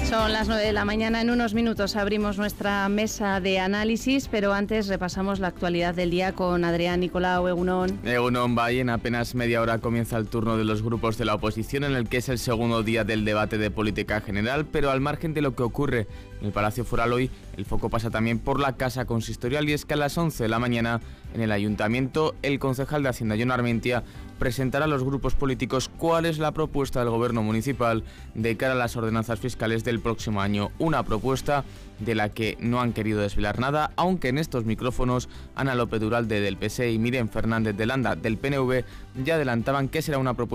Son las 9 de la mañana, en unos minutos abrimos nuestra mesa de análisis, pero antes repasamos la actualidad del día con Adrián Nicolau. Egunon. Egunon, Bay. En apenas media hora comienza el turno de los grupos de la oposición, en el que es el segundo día del debate de política general, pero al margen de lo que ocurre en el Palacio Foral hoy, el foco pasa también por la Casa Consistorial, y es que a las 11 de la mañana en el Ayuntamiento el concejal de Hacienda, Jon Armentia, presentará a los grupos políticos cuál es la propuesta del gobierno municipal de cara a las ordenanzas fiscales del próximo año. Una propuesta de la que no han querido desvelar nada, aunque en estos micrófonos Ana López Duralde del PSE y Miren Fernández de Landa del PNV ya adelantaban que será una propuesta